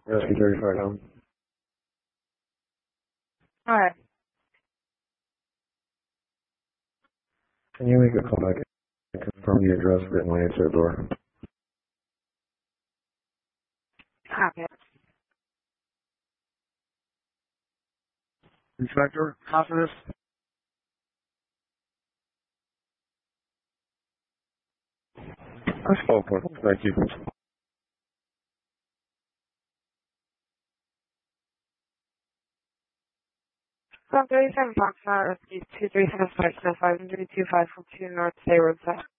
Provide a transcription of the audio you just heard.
Rescue 35 down. Alright. Can you make a call back and confirm the address written when you answer the door? Copy. Inspector, copy this. I spoke with him. Thank you. So 37 Foxtrot, Rescue 237 5 25 North State Roadside.